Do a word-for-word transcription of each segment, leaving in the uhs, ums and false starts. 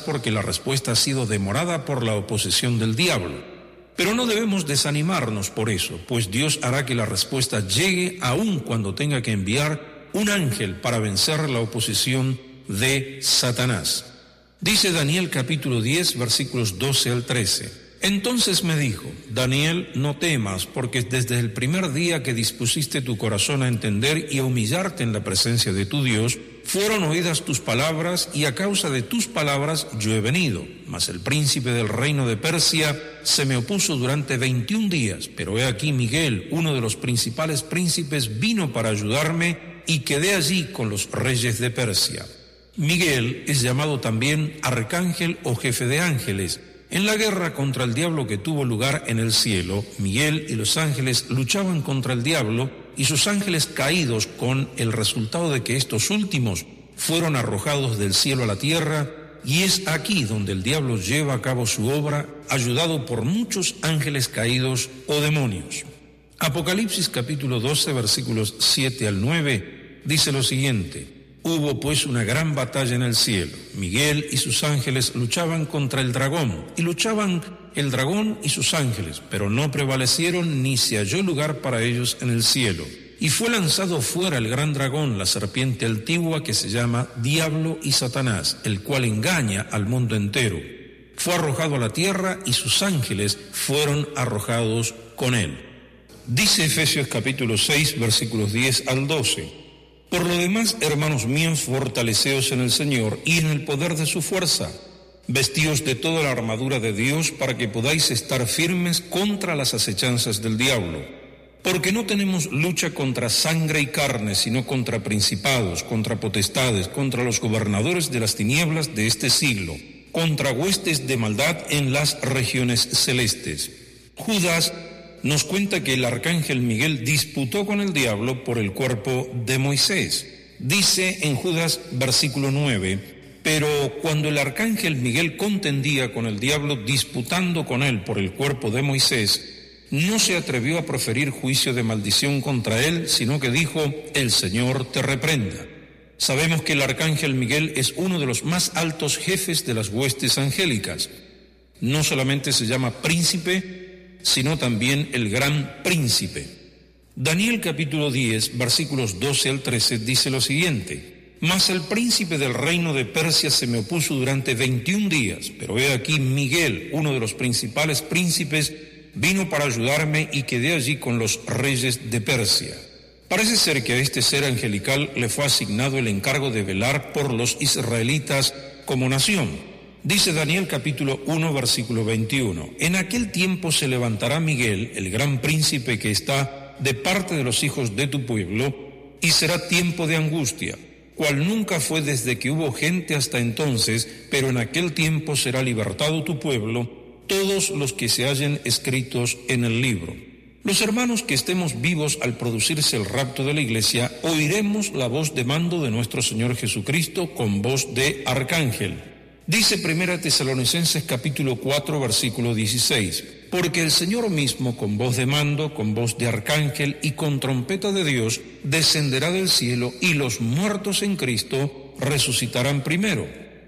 porque la respuesta ha sido demorada por la oposición del diablo. Pero no debemos desanimarnos por eso, pues Dios hará que la respuesta llegue aun cuando tenga que enviar un ángel para vencer la oposición de Satanás. Dice Daniel capítulo diez, versículos doce al trece. Entonces me dijo: Daniel, no temas, porque desde el primer día que dispusiste tu corazón a entender y a humillarte en la presencia de tu Dios, fueron oídas tus palabras, y a causa de tus palabras yo he venido. Mas el príncipe del reino de Persia se me opuso durante veintiún días, pero he aquí Miguel, uno de los principales príncipes, vino para ayudarme, y quedé allí con los reyes de Persia. Miguel es llamado también arcángel o jefe de ángeles. En la guerra contra el diablo que tuvo lugar en el cielo, Miguel y los ángeles luchaban contra el diablo y sus ángeles caídos, con el resultado de que estos últimos fueron arrojados del cielo a la tierra, y es aquí donde el diablo lleva a cabo su obra, ayudado por muchos ángeles caídos o demonios. Apocalipsis capítulo doce, versículos siete al nueve, dice lo siguiente: Hubo pues una gran batalla en el cielo. Miguel y sus ángeles luchaban contra el dragón, y luchaban el dragón y sus ángeles, pero no prevalecieron, ni se halló lugar para ellos en el cielo. Y fue lanzado fuera el gran dragón, la serpiente antigua, que se llama Diablo y Satanás, el cual engaña al mundo entero. Fue arrojado a la tierra, y sus ángeles fueron arrojados con él. Dice Efesios capítulo seis, versículos diez al doce. Por lo demás, hermanos míos, fortaleceos en el Señor y en el poder de su fuerza. Vestíos de toda la armadura de Dios para que podáis estar firmes contra las acechanzas del diablo. Porque no tenemos lucha contra sangre y carne, sino contra principados, contra potestades, contra los gobernadores de las tinieblas de este siglo, contra huestes de maldad en las regiones celestes. Judas nos cuenta que el arcángel Miguel disputó con el diablo por el cuerpo de Moisés. Dice en Judas versículo nueve: pero cuando el arcángel Miguel contendía con el diablo disputando con él por el cuerpo de Moisés, no se atrevió a proferir juicio de maldición contra él, sino que dijo: el Señor te reprenda. Sabemos que el arcángel Miguel es uno de los más altos jefes de las huestes angélicas. No solamente se llama príncipe, sino también el gran príncipe. Daniel capítulo diez, versículos doce al trece, dice lo siguiente: Mas el príncipe del reino de Persia se me opuso durante veintiún días, pero he aquí Miguel, uno de los principales príncipes, vino para ayudarme, y quedé allí con los reyes de Persia. Parece ser que a este ser angelical le fue asignado el encargo de velar por los israelitas como nación. Dice Daniel capítulo uno, versículo veintiuno: En aquel tiempo se levantará Miguel, el gran príncipe que está de parte de los hijos de tu pueblo, y será tiempo de angustia, cual nunca fue desde que hubo gente hasta entonces, pero en aquel tiempo será libertado tu pueblo, todos los que se hallen escritos en el libro. Los hermanos que estemos vivos al producirse el rapto de la iglesia, oiremos la voz de mando de nuestro Señor Jesucristo con voz de arcángel. Dice Primera Tesalonicenses capítulo cuatro, versículo dieciséis: Porque el Señor mismo, con voz de mando, con voz de arcángel y con trompeta de Dios, descenderá del cielo, y los muertos en Cristo resucitarán primero.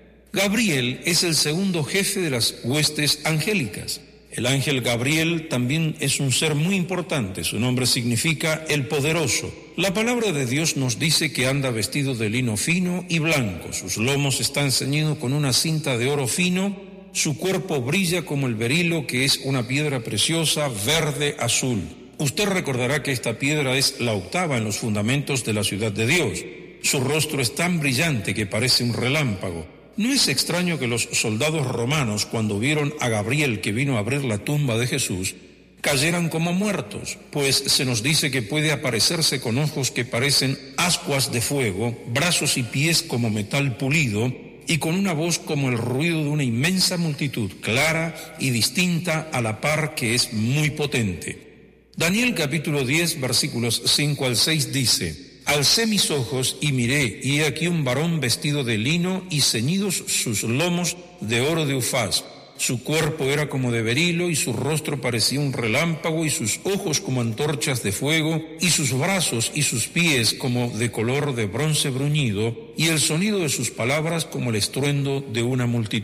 Gabriel es el segundo jefe de las huestes angélicas. El ángel Gabriel también es un ser muy importante. Su nombre significa el poderoso. La palabra de Dios nos dice que anda vestido de lino fino y blanco. Sus lomos están ceñidos con una cinta de oro fino. Su cuerpo brilla como el berilo, que es una piedra preciosa, verde, azul. Usted recordará que esta piedra es la octava en los fundamentos de la ciudad de Dios. Su rostro es tan brillante que parece un relámpago. No es extraño que los soldados romanos, cuando vieron a Gabriel que vino a abrir la tumba de Jesús, cayeran como muertos, pues se nos dice que puede aparecerse con ojos que parecen ascuas de fuego, brazos y pies como metal pulido, y con una voz como el ruido de una inmensa multitud, clara y distinta a la par, que es muy potente. Daniel capítulo diez, versículos cinco al seis dice: Alcé mis ojos y miré, y he aquí un varón vestido de lino y ceñidos sus lomos de oro de Ufaz. Su cuerpo era como de berilo, y su rostro parecía un relámpago, y sus ojos como antorchas de fuego, y sus brazos y sus pies como de color de bronce bruñido, y el sonido de sus palabras como el estruendo de una multitud.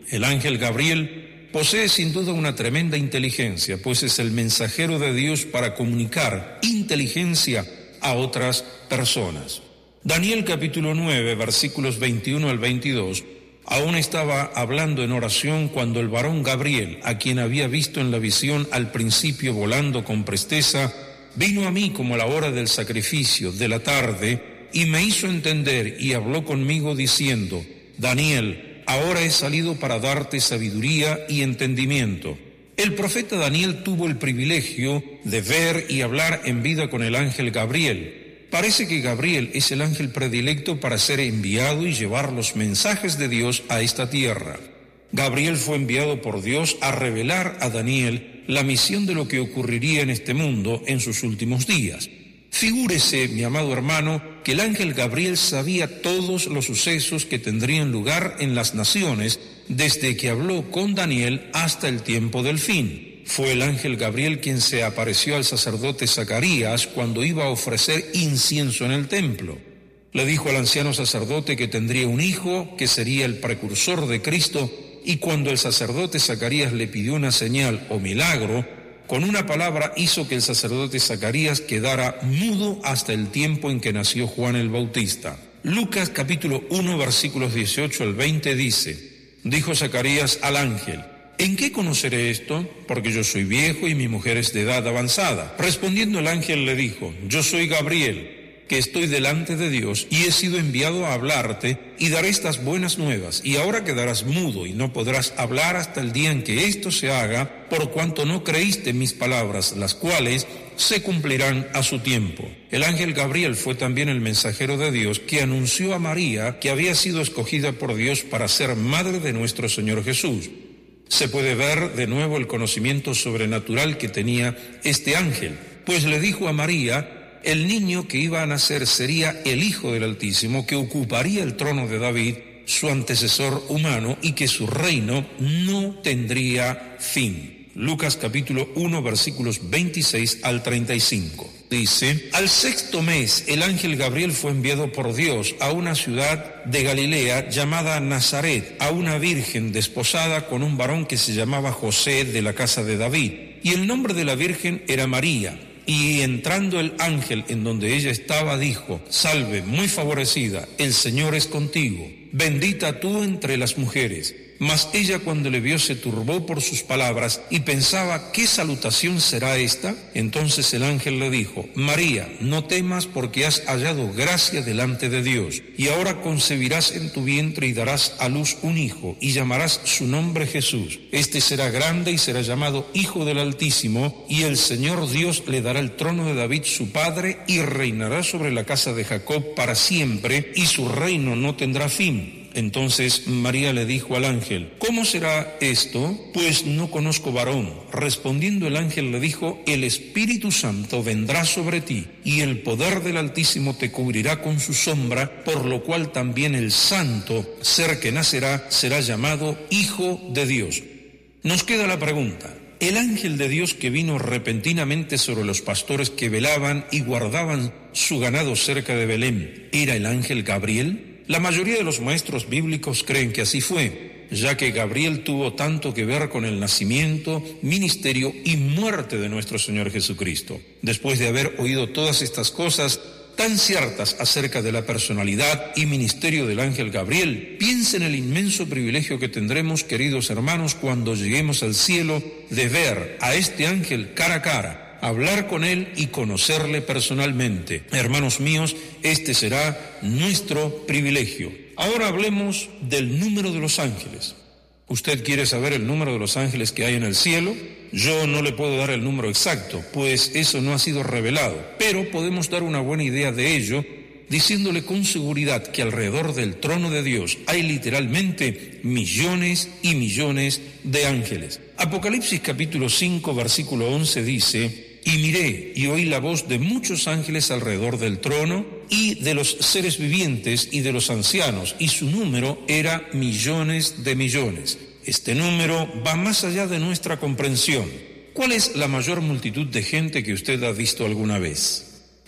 El ángel Gabriel posee sin duda una tremenda inteligencia, pues es el mensajero de Dios para comunicar inteligencia a otras personas. Daniel capítulo nueve, versículos veintiuno al veintidós, aún estaba hablando en oración cuando el varón Gabriel, a quien había visto en la visión al principio volando con presteza, vino a mí como a la hora del sacrificio de la tarde y me hizo entender y habló conmigo diciendo: Daniel, ahora he salido para darte sabiduría y entendimiento. El profeta Daniel tuvo el privilegio de ver y hablar en vida con el ángel Gabriel. Parece que Gabriel es el ángel predilecto para ser enviado y llevar los mensajes de Dios a esta tierra. Gabriel fue enviado por Dios a revelar a Daniel la misión de lo que ocurriría en este mundo en sus últimos días. Figúrese, mi amado hermano, que el ángel Gabriel sabía todos los sucesos que tendrían lugar en las naciones desde que habló con Daniel hasta el tiempo del fin. Fue el ángel Gabriel quien se apareció al sacerdote Zacarías cuando iba a ofrecer incienso en el templo. Le dijo al anciano sacerdote que tendría un hijo que sería el precursor de Cristo, y cuando el sacerdote Zacarías le pidió una señal o milagro, con una palabra hizo que el sacerdote Zacarías quedara mudo hasta el tiempo en que nació Juan el Bautista. Lucas capítulo uno versículos dieciocho al veinte dice: dijo Zacarías al ángel: ¿en qué conoceré esto? Porque yo soy viejo y mi mujer es de edad avanzada. Respondiendo el ángel le dijo: yo soy Gabriel, que estoy delante de Dios y he sido enviado a hablarte y daré estas buenas nuevas, y ahora quedarás mudo y no podrás hablar hasta el día en que esto se haga, por cuanto no creíste mis palabras, las cuales se cumplirán a su tiempo. El ángel Gabriel fue también el mensajero de Dios que anunció a María que había sido escogida por Dios para ser madre de nuestro Señor Jesús. Se puede ver de nuevo el conocimiento sobrenatural que tenía este ángel, pues le dijo a María: el niño que iba a nacer sería el Hijo del Altísimo, que ocuparía el trono de David, su antecesor humano, y que su reino no tendría fin. Lucas capítulo uno versículos veintiséis al treinta y cinco. Dice: al sexto mes el ángel Gabriel fue enviado por Dios a una ciudad de Galilea llamada Nazaret, a una virgen desposada con un varón que se llamaba José, de la casa de David, y el nombre de la virgen era María. Y entrando el ángel en donde ella estaba, dijo: salve, muy favorecida, el Señor es contigo, bendita tú entre las mujeres. Mas ella, cuando le vio, se turbó por sus palabras y pensaba: ¿qué salutación será esta? Entonces el ángel le dijo: María, no temas, porque has hallado gracia delante de Dios, y ahora concebirás en tu vientre y darás a luz un hijo, y llamarás su nombre Jesús. Este será grande y será llamado Hijo del Altísimo, y el Señor Dios le dará el trono de David su padre, y reinará sobre la casa de Jacob para siempre, y su reino no tendrá fin. Entonces María le dijo al ángel: ¿cómo será esto? Pues no conozco varón. Respondiendo el ángel le dijo: el Espíritu Santo vendrá sobre ti, y el poder del Altísimo te cubrirá con su sombra, por lo cual también el santo ser que nacerá será llamado Hijo de Dios. Nos queda la pregunta: ¿el ángel de Dios que vino repentinamente sobre los pastores que velaban y guardaban su ganado cerca de Belén era el ángel Gabriel? La mayoría de los maestros bíblicos creen que así fue, ya que Gabriel tuvo tanto que ver con el nacimiento, ministerio y muerte de nuestro Señor Jesucristo. Después de haber oído todas estas cosas tan ciertas acerca de la personalidad y ministerio del ángel Gabriel, piensen en el inmenso privilegio que tendremos, queridos hermanos, cuando lleguemos al cielo, de ver a este ángel cara a cara, hablar con él y conocerle personalmente. Hermanos míos, este será nuestro privilegio. Ahora hablemos del número de los ángeles. ¿Usted quiere saber el número de los ángeles que hay en el cielo? Yo no le puedo dar el número exacto, pues eso no ha sido revelado, pero podemos dar una buena idea de ello, diciéndole con seguridad que alrededor del trono de Dios hay literalmente millones y millones de ángeles. Apocalipsis capítulo cinco versículo once dice: y miré y oí la voz de muchos ángeles alrededor del trono y de los seres vivientes y de los ancianos, y su número era millones de millones. Este número va más allá de nuestra comprensión. ¿Cuál es la mayor multitud de gente que usted ha visto alguna vez?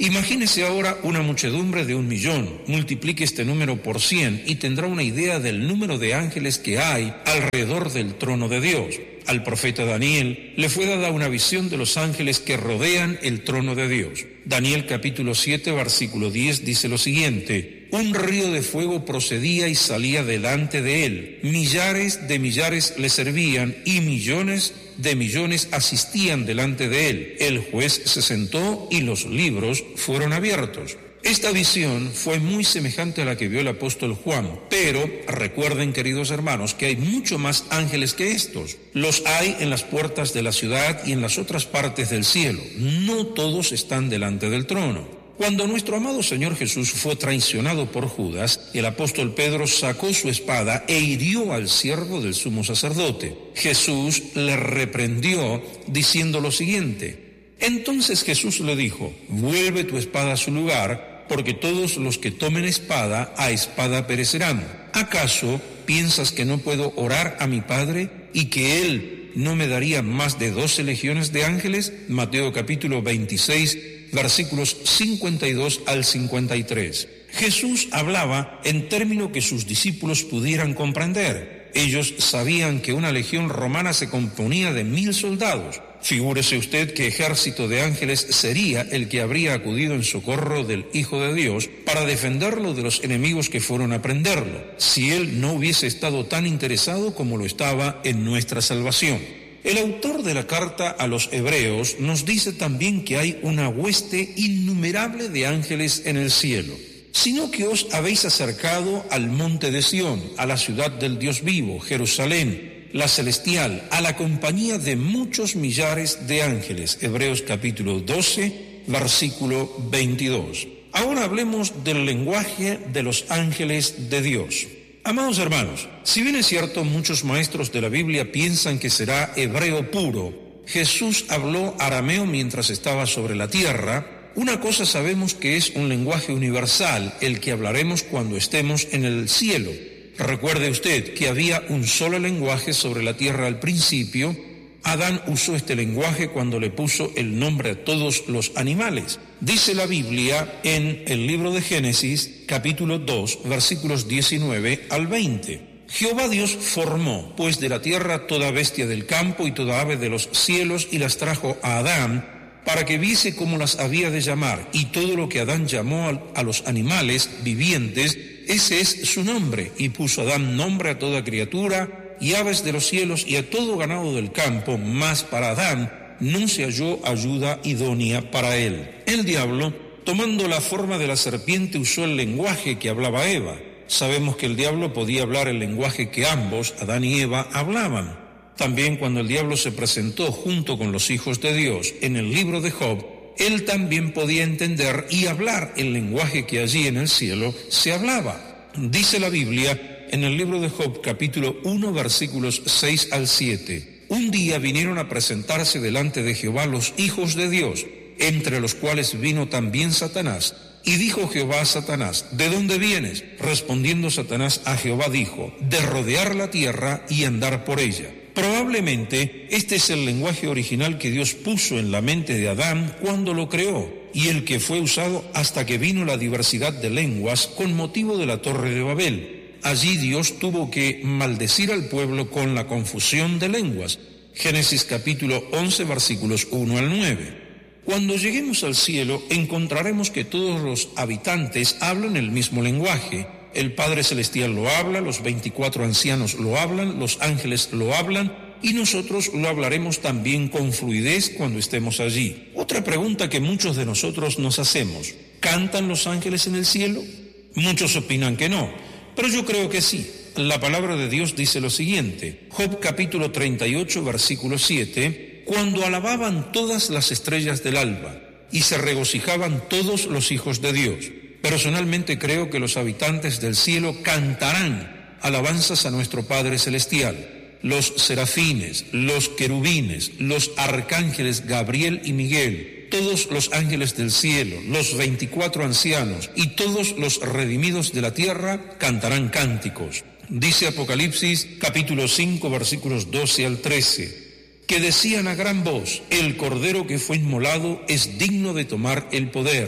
Imagínese ahora una muchedumbre de un millón, multiplique este número por cien y tendrá una idea del número de ángeles que hay alrededor del trono de Dios. Al profeta Daniel le fue dada una visión de los ángeles que rodean el trono de Dios. Daniel capítulo siete, versículo diez dice lo siguiente: un río de fuego procedía y salía delante de él, millares de millares le servían y millones de millones asistían delante de él. El juez se sentó y los libros fueron abiertos. Esta visión fue muy semejante a la que vio el apóstol Juan, pero recuerden, queridos hermanos, que hay mucho más ángeles que estos. Los hay en las puertas de la ciudad y en las otras partes del cielo. No todos están delante del trono. Cuando nuestro amado Señor Jesús fue traicionado por Judas, el apóstol Pedro sacó su espada e hirió al siervo del sumo sacerdote. Jesús le reprendió diciendo lo siguiente: entonces Jesús le dijo, vuelve tu espada a su lugar, porque todos los que tomen espada, a espada perecerán. ¿Acaso piensas que no puedo orar a mi Padre y que Él no me daría más de doce legiones de ángeles? Mateo capítulo veintiséis, versículos cincuenta y dos al cincuenta y tres. Jesús hablaba en términos que sus discípulos pudieran comprender. Ellos sabían que una legión romana se componía de mil soldados. Figúrese usted qué ejército de ángeles sería el que habría acudido en socorro del Hijo de Dios para defenderlo de los enemigos que fueron a prenderlo, si él no hubiese estado tan interesado como lo estaba en nuestra salvación. El autor de la carta a los hebreos nos dice también que hay una hueste innumerable de ángeles en el cielo, sino que os habéis acercado al monte de Sión, a la ciudad del Dios vivo, Jerusalén, la celestial, a la compañía de muchos millares de ángeles. Hebreos capítulo doce, versículo veintidós. Ahora hablemos del lenguaje de los ángeles de Dios. Amados hermanos, si bien es cierto, muchos maestros de la Biblia piensan que será hebreo puro, Jesús habló arameo mientras estaba sobre la tierra. Una cosa sabemos que es un lenguaje universal, el que hablaremos cuando estemos en el cielo. Recuerde usted que había un solo lenguaje sobre la tierra al principio. Adán usó este lenguaje cuando le puso el nombre a todos los animales. Dice la Biblia en el libro de Génesis, capítulo dos, versículos diecinueve al veinte. Jehová Dios formó, pues, de la tierra toda bestia del campo y toda ave de los cielos, y las trajo a Adán, para que viese cómo las había de llamar. Y todo lo que Adán llamó a los animales vivientes, ese es su nombre. Y puso Adán nombre a toda criatura, y aves de los cielos, y a todo ganado del campo, mas para Adán no se halló ayuda idónea para él. El diablo, tomando la forma de la serpiente, usó el lenguaje que hablaba Eva. Sabemos que el diablo podía hablar el lenguaje que ambos, Adán y Eva, hablaban. También cuando el diablo se presentó junto con los hijos de Dios en el libro de Job, él también podía entender y hablar el lenguaje que allí en el cielo se hablaba. Dice la Biblia en el libro de Job, capítulo uno, versículos seis al siete. Un día vinieron a presentarse delante de Jehová los hijos de Dios, entre los cuales vino también Satanás. Y dijo Jehová a Satanás, ¿de dónde vienes? Respondiendo Satanás a Jehová dijo, de rodear la tierra y andar por ella. Probablemente este es el lenguaje original que Dios puso en la mente de Adán cuando lo creó, y el que fue usado hasta que vino la diversidad de lenguas con motivo de la Torre de Babel. Allí Dios tuvo que maldecir al pueblo con la confusión de lenguas. Génesis capítulo once, versículos uno al nueve. Cuando lleguemos al cielo, encontraremos que todos los habitantes hablan el mismo lenguaje. El Padre Celestial lo habla, los veinticuatro ancianos lo hablan, los ángeles lo hablan, y nosotros lo hablaremos también con fluidez cuando estemos allí. Otra pregunta que muchos de nosotros nos hacemos: ¿cantan los ángeles en el cielo? Muchos opinan que no, pero yo creo que sí. La palabra de Dios dice lo siguiente, Job capítulo treinta y ocho, versículo siete, cuando alababan todas las estrellas del alba y se regocijaban todos los hijos de Dios. Personalmente creo que los habitantes del cielo cantarán alabanzas a nuestro Padre Celestial. Los serafines, los querubines, los arcángeles Gabriel y Miguel, todos los ángeles del cielo, los veinticuatro ancianos y todos los redimidos de la tierra cantarán cánticos. Dice Apocalipsis capítulo cinco, versículos doce al trece, que decían a gran voz, el Cordero que fue inmolado es digno de tomar el poder,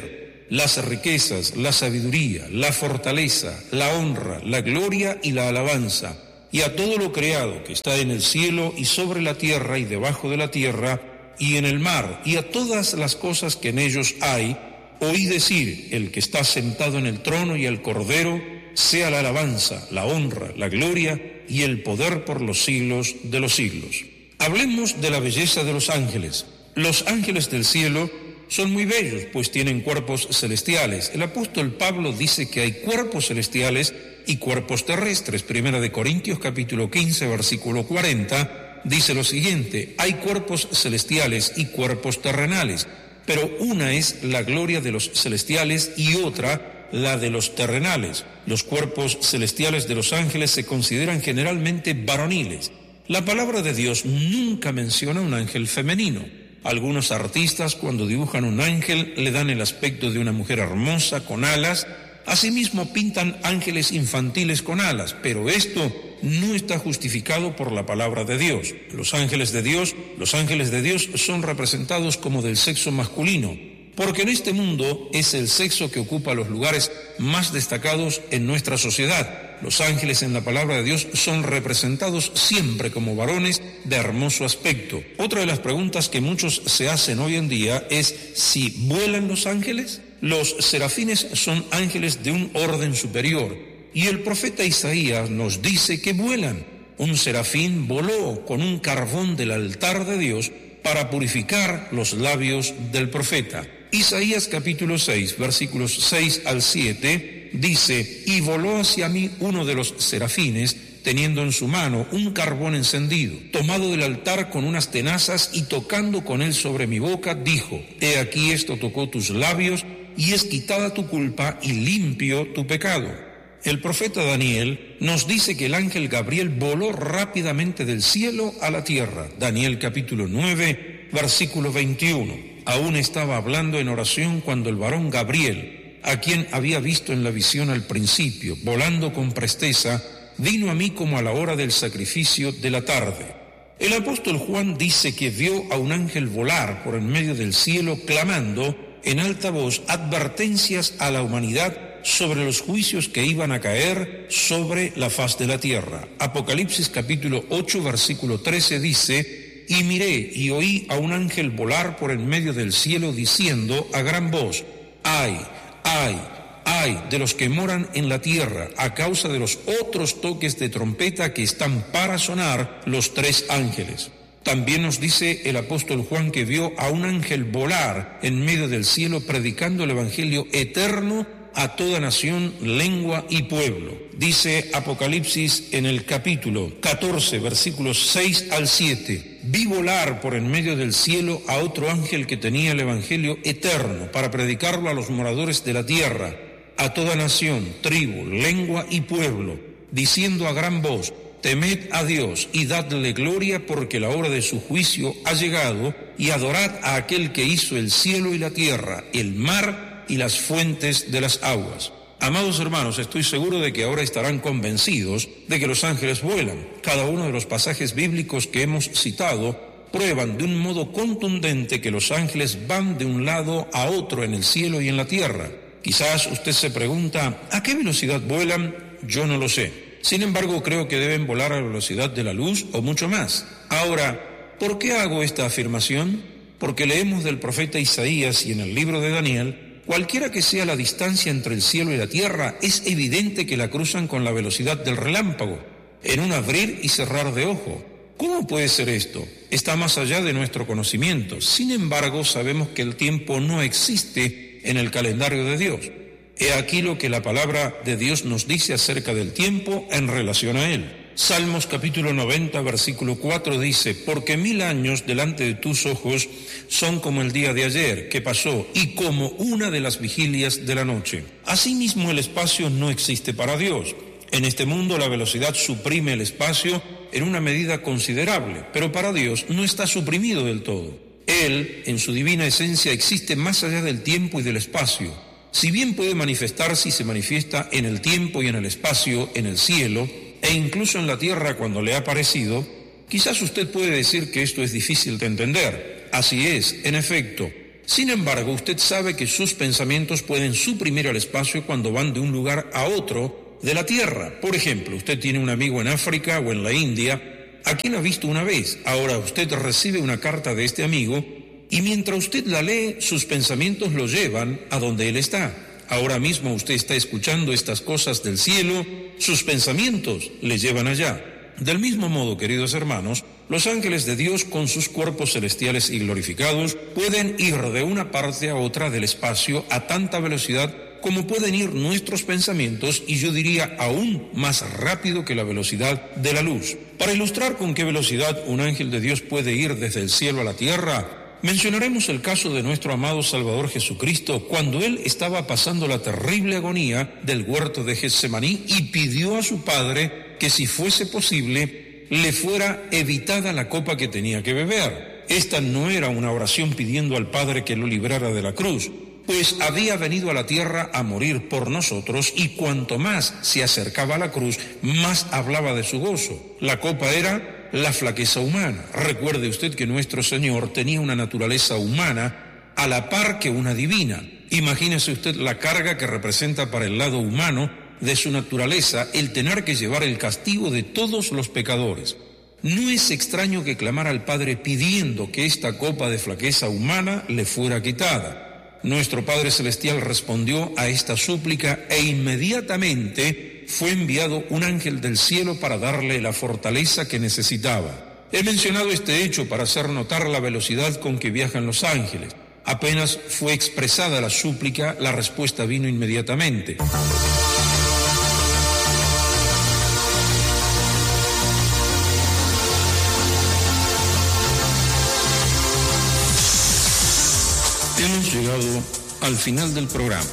las riquezas, la sabiduría, la fortaleza, la honra, la gloria y la alabanza, y a todo lo creado que está en el cielo y sobre la tierra y debajo de la tierra y en el mar, y a todas las cosas que en ellos hay, oí decir el que está sentado en el trono y el Cordero, sea la alabanza, la honra, la gloria y el poder por los siglos de los siglos. Hablemos de la belleza de los ángeles. Los ángeles del cielo son muy bellos, pues tienen cuerpos celestiales. El apóstol Pablo dice que hay cuerpos celestiales y cuerpos terrestres. Primera de Corintios capítulo quince, versículo cuarenta, dice lo siguiente: hay cuerpos celestiales y cuerpos terrenales, pero una es la gloria de los celestiales y otra la de los terrenales. Los cuerpos celestiales de los ángeles se consideran generalmente varoniles. La palabra de Dios nunca menciona un ángel femenino. Algunos artistas, cuando dibujan un ángel, le dan el aspecto de una mujer hermosa con alas. Asimismo pintan ángeles infantiles con alas, pero esto no está justificado por la palabra de Dios. Los ángeles de Dios, los ángeles de Dios son representados como del sexo masculino, porque en este mundo es el sexo que ocupa los lugares más destacados en nuestra sociedad. Los ángeles en la palabra de Dios son representados siempre como varones de hermoso aspecto. Otra de las preguntas que muchos se hacen hoy en día es si vuelan los ángeles. Los serafines son ángeles de un orden superior, y el profeta Isaías nos dice que vuelan. Un serafín voló con un carbón del altar de Dios para purificar los labios del profeta. Isaías capítulo seis, versículos seis al siete, dice: y voló hacia mí uno de los serafines, teniendo en su mano un carbón encendido, tomado del altar con unas tenazas, y tocando con él sobre mi boca, dijo: he aquí esto tocó tus labios, y es quitada tu culpa y limpio tu pecado. El profeta Daniel nos dice que el ángel Gabriel voló rápidamente del cielo a la tierra. Daniel capítulo nueve, versículo veintiuno. Aún estaba hablando en oración cuando el varón Gabriel, a quien había visto en la visión al principio, volando con presteza, vino a mí como a la hora del sacrificio de la tarde. El apóstol Juan dice que vio a un ángel volar por en medio del cielo, clamando en alta voz advertencias a la humanidad sobre los juicios que iban a caer sobre la faz de la tierra. Apocalipsis capítulo ocho, versículo trece dice: y miré y oí a un ángel volar por en medio del cielo, diciendo a gran voz: ay, ay, ay de los que moran en la tierra, a causa de los otros toques de trompeta que están para sonar los tres ángeles. También nos dice el apóstol Juan que vio a un ángel volar en medio del cielo, predicando el evangelio eterno a toda nación, lengua y pueblo. Dice Apocalipsis en el capítulo catorce, versículos seis al siete: vi volar por en medio del cielo a otro ángel que tenía el evangelio eterno para predicarlo a los moradores de la tierra, a toda nación, tribu, lengua y pueblo, diciendo a gran voz: temed a Dios y dadle gloria, porque la hora de su juicio ha llegado, y adorad a aquel que hizo el cielo y la tierra, el mar y las fuentes de las aguas. Amados hermanos, estoy seguro de que ahora estarán convencidos de que los ángeles vuelan. Cada uno de los pasajes bíblicos que hemos citado prueban de un modo contundente que los ángeles van de un lado a otro en el cielo y en la tierra. Quizás usted se pregunta: ¿a qué velocidad vuelan? Yo no lo sé. Sin embargo, creo que deben volar a la velocidad de la luz o mucho más. Ahora, ¿por qué hago esta afirmación? Porque leemos del profeta Isaías y en el libro de Daniel: cualquiera que sea la distancia entre el cielo y la tierra, es evidente que la cruzan con la velocidad del relámpago, en un abrir y cerrar de ojo. ¿Cómo puede ser esto? Está más allá de nuestro conocimiento. Sin embargo, sabemos que el tiempo no existe en el calendario de Dios. He aquí lo que la palabra de Dios nos dice acerca del tiempo en relación a él. Salmos capítulo noventa, versículo cuatro dice: porque mil años delante de tus ojos son como el día de ayer que pasó, y como una de las vigilias de la noche. Asimismo, el espacio no existe para Dios. En este mundo la velocidad suprime el espacio en una medida considerable, pero para Dios no está suprimido del todo. Él, en su divina esencia, existe más allá del tiempo y del espacio. Si bien puede manifestarse y se manifiesta en el tiempo y en el espacio, en el cielo, e incluso en la tierra cuando le ha parecido, quizás usted puede decir que esto es difícil de entender. Así es, en efecto, Sin embargo, usted sabe que sus pensamientos pueden suprimir el espacio cuando van de un lugar a otro de la Tierra. Por ejemplo, usted tiene un amigo en África o en la India, a quien ha visto una vez. Ahora usted recibe una carta de este amigo y mientras usted la lee, sus pensamientos lo llevan a donde él está. Ahora mismo usted está escuchando estas cosas del cielo, sus pensamientos le llevan allá. Del mismo modo, queridos hermanos, los ángeles de Dios con sus cuerpos celestiales y glorificados pueden ir de una parte a otra del espacio a tanta velocidad como pueden ir nuestros pensamientos, y yo diría aún más rápido que la velocidad de la luz. Para ilustrar con qué velocidad un ángel de Dios puede ir desde el cielo a la tierra, mencionaremos el caso de nuestro amado Salvador Jesucristo cuando Él estaba pasando la terrible agonía del huerto de Getsemaní y pidió a su Padre que si fuese posible le fuera evitada la copa que tenía que beber. Esta no era una oración pidiendo al Padre que lo librara de la cruz, pues había venido a la tierra a morir por nosotros, y cuanto más se acercaba a la cruz, más hablaba de su gozo. La copa era la flaqueza humana. Recuerde usted que nuestro Señor tenía una naturaleza humana a la par que una divina. Imagínese usted la carga que representa para el lado humano de su naturaleza el tener que llevar el castigo de todos los pecadores. No es extraño que clamara al Padre pidiendo que esta copa de flaqueza humana le fuera quitada. Nuestro Padre Celestial respondió a esta súplica e inmediatamente fue enviado un ángel del cielo para darle la fortaleza que necesitaba. He mencionado este hecho para hacer notar la velocidad con que viajan los ángeles. Apenas fue expresada la súplica, la respuesta vino inmediatamente. Hemos llegado al final del programa.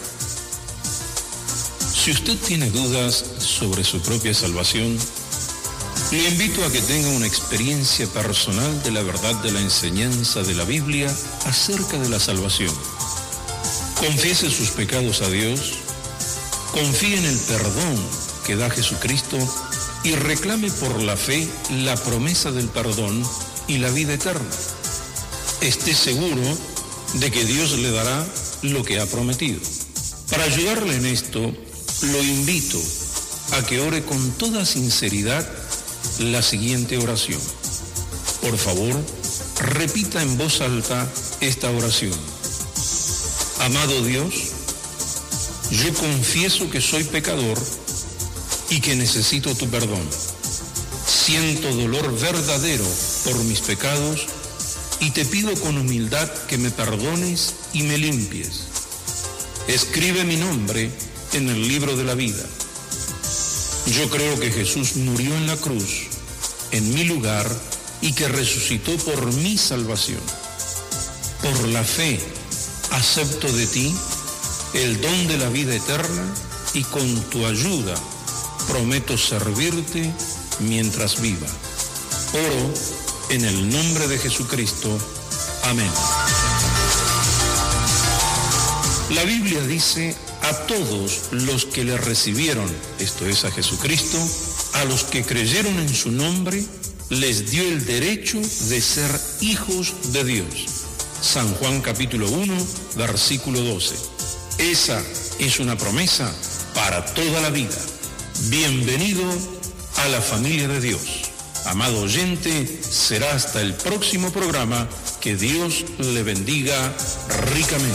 Si usted tiene dudas sobre su propia salvación, le invito a que tenga una experiencia personal de la verdad de la enseñanza de la Biblia acerca de la salvación. Confiese sus pecados a Dios, confíe en el perdón que da Jesucristo y reclame por la fe la promesa del perdón y la vida eterna. Esté seguro de que Dios le dará lo que ha prometido. Para ayudarle en esto, lo invito a que ore con toda sinceridad la siguiente oración. Por favor, repita en voz alta esta oración. Amado Dios, yo confieso que soy pecador y que necesito tu perdón. Siento dolor verdadero por mis pecados y te pido con humildad que me perdones y me limpies. Escribe mi nombre en el libro de la vida. Yo creo que Jesús murió en la cruz, en mi lugar, y que resucitó por mi salvación. Por la fe, acepto de ti el don de la vida eterna y con tu ayuda prometo servirte mientras viva. Oro en el nombre de Jesucristo. Amén. La Biblia dice: a todos los que le recibieron, esto es a Jesucristo, a los que creyeron en su nombre, les dio el derecho de ser hijos de Dios. San Juan capítulo uno, versículo doce. Esa es una promesa para toda la vida. Bienvenido a la familia de Dios. Amado oyente, será hasta el próximo programa. Que Dios le bendiga ricamente.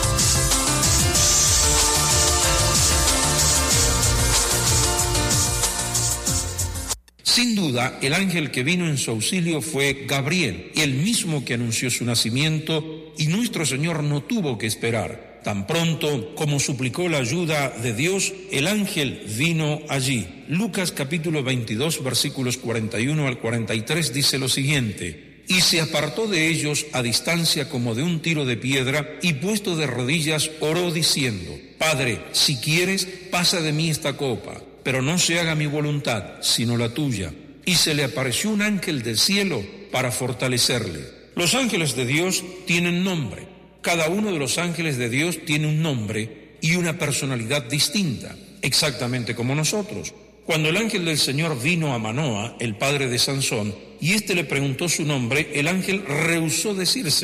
Sin duda, el ángel que vino en su auxilio fue Gabriel, el mismo que anunció su nacimiento, y nuestro Señor no tuvo que esperar. Tan pronto como suplicó la ayuda de Dios, el ángel vino allí. Lucas capítulo veintidós, versículos cuarenta y uno al cuarenta y tres dice lo siguiente: y se apartó de ellos a distancia como de un tiro de piedra, y puesto de rodillas oró diciendo: Padre, si quieres, pasa de mí esta copa, pero no se haga mi voluntad, sino la tuya. Y se le apareció un ángel del cielo para fortalecerle. Los ángeles de Dios tienen nombre. Cada uno de los ángeles de Dios tiene un nombre y una personalidad distinta, exactamente como nosotros. Cuando el ángel del Señor vino a Manoa, el padre de Sansón, y éste le preguntó su nombre, el ángel rehusó decírselo.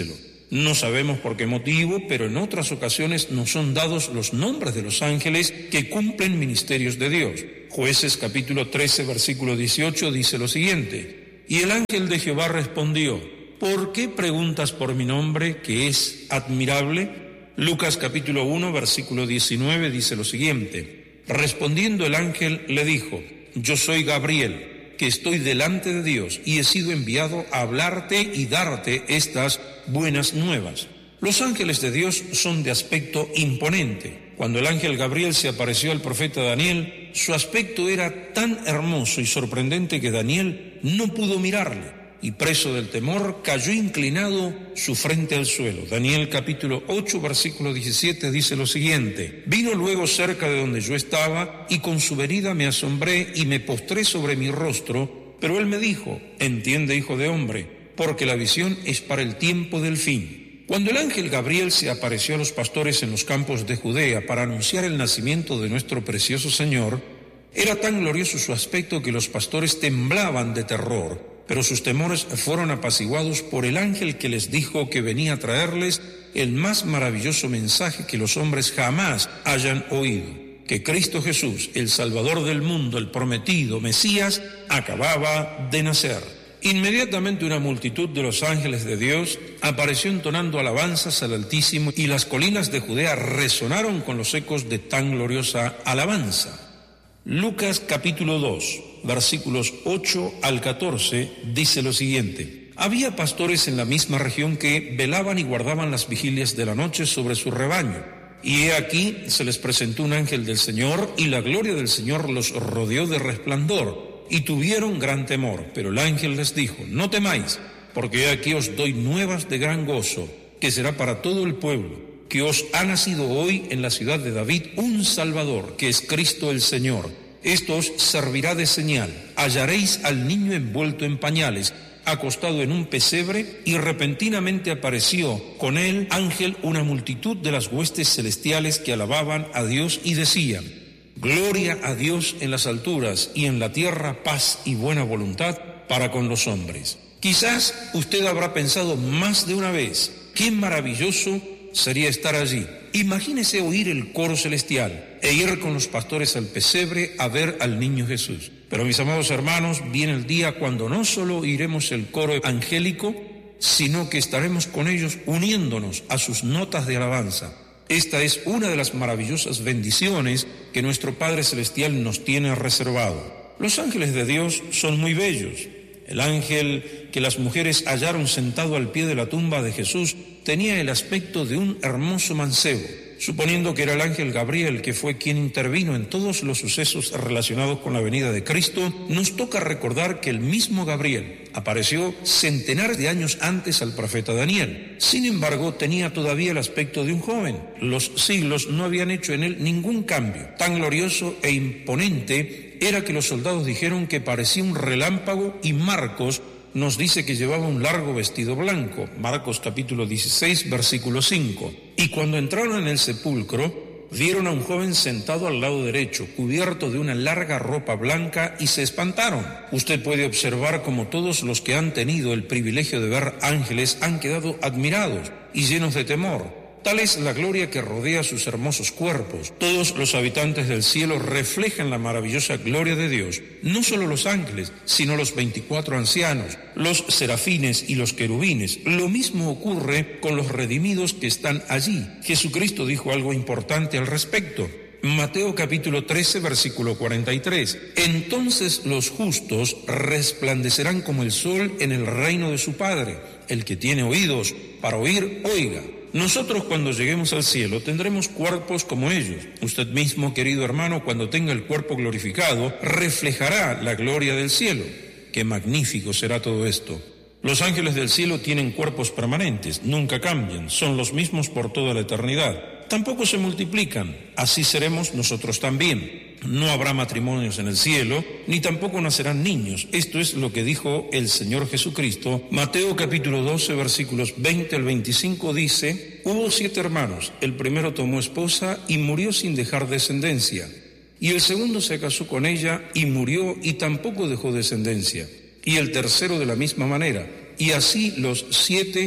No sabemos por qué motivo, pero en otras ocasiones nos son dados los nombres de los ángeles que cumplen ministerios de Dios. Jueces capítulo trece, versículo dieciocho dice lo siguiente: y el ángel de Jehová respondió: ¿por qué preguntas por mi nombre, que es admirable? Lucas capítulo uno, versículo diecinueve dice lo siguiente: respondiendo el ángel le dijo: yo soy Gabriel, que estoy delante de Dios y he sido enviado a hablarte y darte estas buenas nuevas. Los ángeles de Dios son de aspecto imponente. Cuando el ángel Gabriel se apareció al profeta Daniel, su aspecto era tan hermoso y sorprendente que Daniel no pudo mirarle, y preso del temor cayó inclinado su frente al suelo. Daniel capítulo ocho, versículo diecisiete dice lo siguiente: vino luego cerca de donde yo estaba, y con su venida me asombré y me postré sobre mi rostro, pero él me dijo: entiende, hijo de hombre, porque la visión es para el tiempo del fin. Cuando el ángel Gabriel se apareció a los pastores en los campos de Judea para anunciar el nacimiento de nuestro precioso Señor, era tan glorioso su aspecto que los pastores temblaban de terror, pero sus temores fueron apaciguados por el ángel que les dijo que venía a traerles el más maravilloso mensaje que los hombres jamás hayan oído: que Cristo Jesús, el Salvador del mundo, el prometido Mesías, acababa de nacer. Inmediatamente una multitud de los ángeles de Dios apareció entonando alabanzas al Altísimo, y las colinas de Judea resonaron con los ecos de tan gloriosa alabanza. Lucas capítulo dos, versículos ocho al catorce, dice lo siguiente: había pastores en la misma región que velaban y guardaban las vigilias de la noche sobre su rebaño. Y he aquí se les presentó un ángel del Señor, y la gloria del Señor los rodeó de resplandor, y tuvieron gran temor. Pero el ángel les dijo: no temáis, porque he aquí os doy nuevas de gran gozo, que será para todo el pueblo, que os ha nacido hoy en la ciudad de David un Salvador, que es Cristo el Señor. Esto os servirá de señal: hallaréis al niño envuelto en pañales, acostado en un pesebre. Y repentinamente apareció con él ángel una multitud de las huestes celestiales que alababan a Dios y decían: gloria a Dios en las alturas, y en la tierra paz y buena voluntad para con los hombres. Quizás usted habrá pensado más de una vez: qué maravilloso sería estar allí. Imagínese oír el coro celestial e ir con los pastores al pesebre a ver al niño Jesús. Pero mis amados hermanos, viene el día cuando no solo oiremos el coro angélico, sino que estaremos con ellos uniéndonos a sus notas de alabanza. Esta es una de las maravillosas bendiciones que nuestro Padre Celestial nos tiene reservado. Los ángeles de Dios son muy bellos. El ángel que las mujeres hallaron sentado al pie de la tumba de Jesús tenía el aspecto de un hermoso mancebo. Suponiendo que era el ángel Gabriel, que fue quien intervino en todos los sucesos relacionados con la venida de Cristo, nos toca recordar que el mismo Gabriel apareció centenares de años antes al profeta Daniel. Sin embargo, tenía todavía el aspecto de un joven. Los siglos no habían hecho en él ningún cambio. Tan glorioso e imponente era que los soldados dijeron que parecía un relámpago, y Marcos nos dice que llevaba un largo vestido blanco. Marcos capítulo dieciséis, versículo cinco. Y cuando entraron en el sepulcro, vieron a un joven sentado al lado derecho, cubierto de una larga ropa blanca, y se espantaron. Usted puede observar cómo todos los que han tenido el privilegio de ver ángeles han quedado admirados y llenos de temor. Tal es la gloria que rodea sus hermosos cuerpos. Todos los habitantes del cielo reflejan la maravillosa gloria de Dios. No solo los ángeles, sino los veinticuatro ancianos, los serafines y los querubines. Lo mismo ocurre con los redimidos que están allí. Jesucristo dijo algo importante al respecto. Mateo capítulo trece, versículo cuarenta y tres. Entonces los justos resplandecerán como el sol en el reino de su Padre. El que tiene oídos para oír, oiga. Nosotros, cuando lleguemos al cielo, tendremos cuerpos como ellos. Usted mismo, querido hermano, cuando tenga el cuerpo glorificado, reflejará la gloria del cielo. ¡Qué magnífico será todo esto! Los ángeles del cielo tienen cuerpos permanentes, nunca cambian, son los mismos por toda la eternidad. Tampoco se multiplican, así seremos nosotros también. No habrá matrimonios en el cielo, ni tampoco nacerán niños. Esto es lo que dijo el Señor Jesucristo. Mateo capítulo doce, versículos veinte al veinticinco dice: hubo siete hermanos, el primero tomó esposa y murió sin dejar descendencia. Y el segundo se casó con ella y murió y tampoco dejó descendencia. Y el tercero de la misma manera. Y así los siete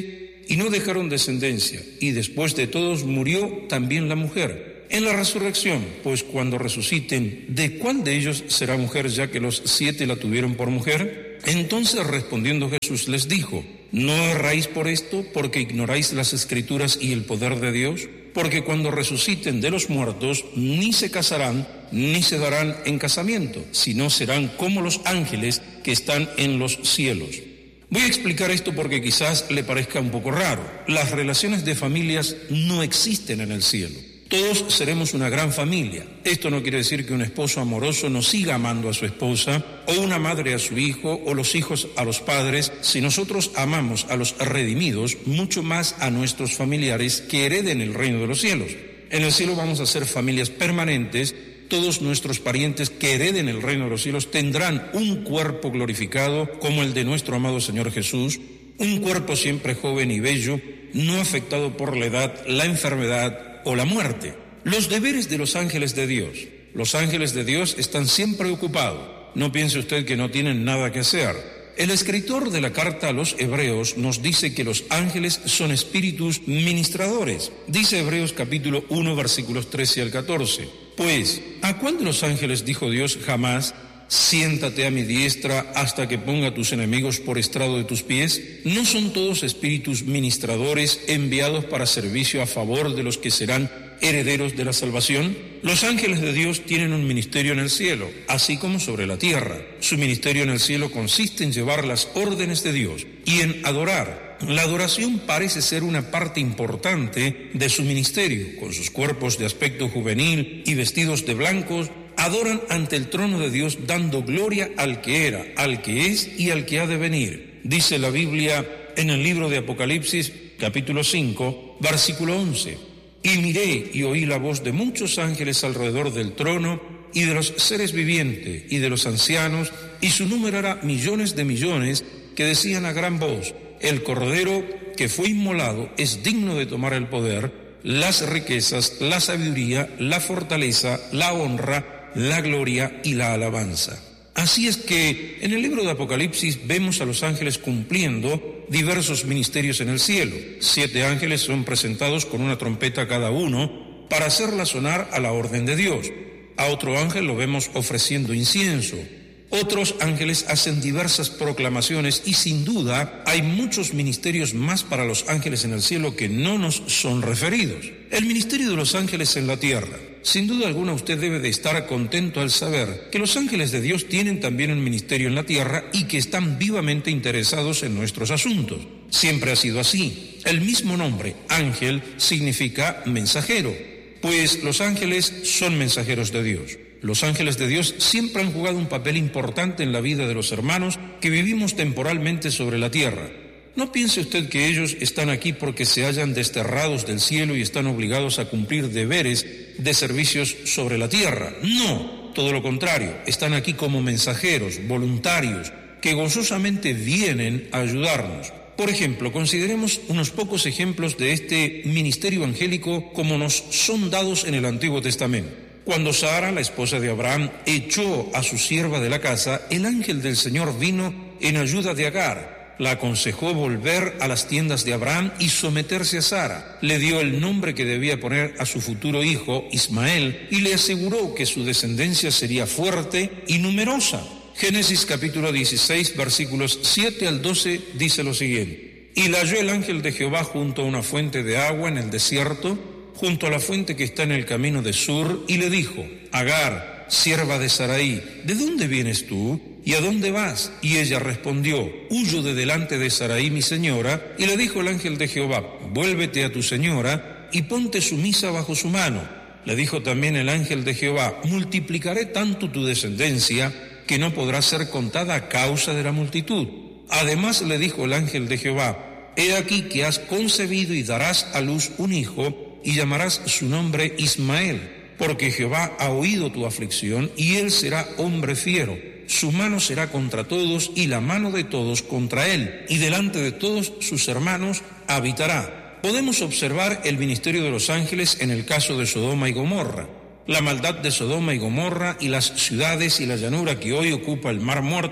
y no dejaron descendencia, y después de todos murió también la mujer. En la resurrección, pues cuando resuciten, ¿de cuál de ellos será mujer, ya que los siete la tuvieron por mujer? Entonces respondiendo Jesús les dijo: ¿no erráis por esto, porque ignoráis las Escrituras y el poder de Dios? Porque cuando resuciten de los muertos, ni se casarán, ni se darán en casamiento, sino serán como los ángeles que están en los cielos. Voy a explicar esto porque quizás le parezca un poco raro. Las relaciones de familias no existen en el cielo. Todos seremos una gran familia. Esto no quiere decir que un esposo amoroso no siga amando a su esposa, o una madre a su hijo, o los hijos a los padres. Si nosotros amamos a los redimidos, mucho más a nuestros familiares que hereden el reino de los cielos. En el cielo vamos a ser familias permanentes. Todos nuestros parientes que hereden el reino de los cielos tendrán un cuerpo glorificado como el de nuestro amado Señor Jesús, un cuerpo siempre joven y bello, no afectado por la edad, la enfermedad o la muerte. Los deberes de los ángeles de Dios. Los ángeles de Dios están siempre ocupados. No piense usted que no tienen nada que hacer. El escritor de la carta a los Hebreos nos dice que los ángeles son espíritus ministradores. Dice Hebreos capítulo uno, versículos trece al catorce. Pues, ¿a cuál de los ángeles dijo Dios jamás: siéntate a mi diestra hasta que ponga tus enemigos por estrado de tus pies? ¿No son todos espíritus ministradores enviados para servicio a favor de los que serán herederos de la salvación? Los ángeles de Dios tienen un ministerio en el cielo, así como sobre la tierra. Su ministerio en el cielo consiste en llevar las órdenes de Dios y en adorar. La adoración parece ser una parte importante de su ministerio. Con sus cuerpos de aspecto juvenil y vestidos de blancos, adoran ante el trono de Dios dando gloria al que era, al que es y al que ha de venir. Dice la Biblia en el libro de Apocalipsis, capítulo cinco, versículo once. Y miré y oí la voz de muchos ángeles alrededor del trono y de los seres vivientes y de los ancianos, y su número era millones de millones, que decían a gran voz: el Cordero que fue inmolado es digno de tomar el poder, las riquezas, la sabiduría, la fortaleza, la honra, la gloria y la alabanza. Así es que en el libro de Apocalipsis vemos a los ángeles cumpliendo diversos ministerios en el cielo. Siete ángeles son presentados con una trompeta cada uno para hacerla sonar a la orden de Dios. A otro ángel lo vemos ofreciendo incienso. Otros ángeles hacen diversas proclamaciones y sin duda hay muchos ministerios más para los ángeles en el cielo que no nos son referidos. El ministerio de los ángeles en la tierra. Sin duda alguna usted debe de estar contento al saber que los ángeles de Dios tienen también un ministerio en la tierra y que están vivamente interesados en nuestros asuntos. Siempre ha sido así. El mismo nombre, ángel, significa mensajero, pues los ángeles son mensajeros de Dios. Los ángeles de Dios siempre han jugado un papel importante en la vida de los hermanos que vivimos temporalmente sobre la tierra. No piense usted que ellos están aquí porque se hallan desterrados del cielo y están obligados a cumplir deberes de servicios sobre la tierra. No, todo lo contrario, están aquí como mensajeros, voluntarios, que gozosamente vienen a ayudarnos. Por ejemplo, consideremos unos pocos ejemplos de este ministerio angélico como nos son dados en el Antiguo Testamento. Cuando Sara, la esposa de Abraham, echó a su sierva de la casa, el ángel del Señor vino en ayuda de Agar. La aconsejó volver a las tiendas de Abraham y someterse a Sara. Le dio el nombre que debía poner a su futuro hijo, Ismael, y le aseguró que su descendencia sería fuerte y numerosa. Génesis capítulo dieciséis, versículos siete al doce, dice lo siguiente. Y la halló el ángel de Jehová junto a una fuente de agua en el desierto, junto a la fuente que está en el camino de Sur, y le dijo: Agar, sierva de Sarai, ¿de dónde vienes tú? ¿Y a dónde vas? Y ella respondió: Huyo de delante de Sarai mi señora. Y le dijo el ángel de Jehová: Vuélvete a tu señora y ponte sumisa bajo su mano. Le dijo también el ángel de Jehová: Multiplicaré tanto tu descendencia que no podrá ser contada a causa de la multitud. Además le dijo el ángel de Jehová: He aquí que has concebido y darás a luz un hijo, y llamarás su nombre Ismael, porque Jehová ha oído tu aflicción, y él será hombre fiero. Su mano será contra todos, y la mano de todos contra él, y delante de todos sus hermanos habitará. Podemos observar el ministerio de los ángeles en el caso de Sodoma y Gomorra. La maldad de Sodoma y Gomorra y las ciudades y la llanura que hoy ocupa el Mar Muerto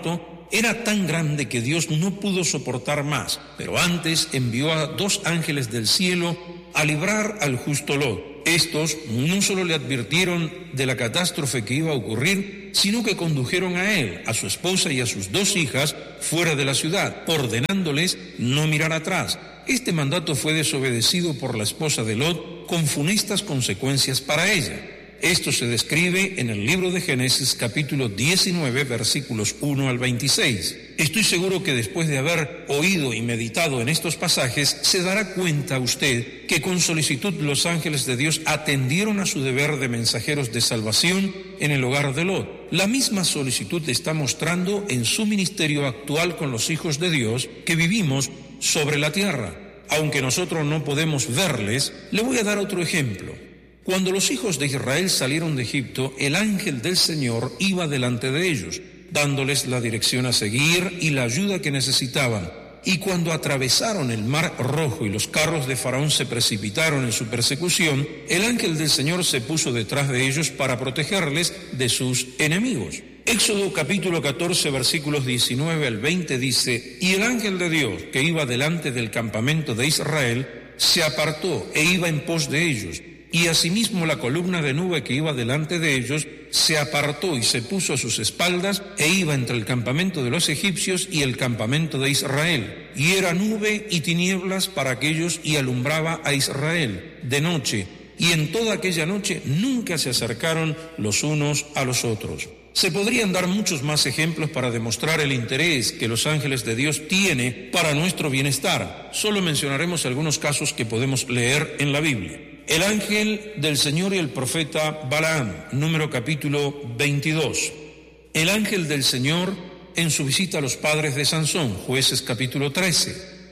era tan grande que Dios no pudo soportar más, pero antes envió a dos ángeles del cielo a librar al justo Lot. Estos no solo le advirtieron de la catástrofe que iba a ocurrir, sino que condujeron a él, a su esposa y a sus dos hijas fuera de la ciudad, ordenándoles no mirar atrás. Este mandato fue desobedecido por la esposa de Lot, con funestas consecuencias para ella. Esto se describe en el libro de Génesis capítulo diecinueve versículos uno al veintiséis. Estoy seguro que después de haber oído y meditado en estos pasajes, se dará cuenta usted que con solicitud los ángeles de Dios atendieron a su deber de mensajeros de salvación en el hogar de Lot. La misma solicitud está mostrando en su ministerio actual con los hijos de Dios que vivimos sobre la tierra. Aunque nosotros no podemos verles, le voy a dar otro ejemplo. Cuando los hijos de Israel salieron de Egipto, el ángel del Señor iba delante de ellos, dándoles la dirección a seguir y la ayuda que necesitaban. Y cuando atravesaron el mar Rojo y los carros de Faraón se precipitaron en su persecución, el ángel del Señor se puso detrás de ellos para protegerles de sus enemigos. Éxodo capítulo catorce versículos diecinueve al veinte dice: Y el ángel de Dios que iba delante del campamento de Israel se apartó e iba en pos de ellos. Y asimismo la columna de nube que iba delante de ellos se apartó y se puso a sus espaldas e iba entre el campamento de los egipcios y el campamento de Israel. Y era nube y tinieblas para aquellos y alumbraba a Israel de noche. Y en toda aquella noche nunca se acercaron los unos a los otros. Se podrían dar muchos más ejemplos para demostrar el interés que los ángeles de Dios tienen para nuestro bienestar. Solo mencionaremos algunos casos que podemos leer en la Biblia. El ángel del Señor y el profeta Balaam, número capítulo veintidós. El ángel del Señor en su visita a los padres de Sansón, Jueces capítulo trece.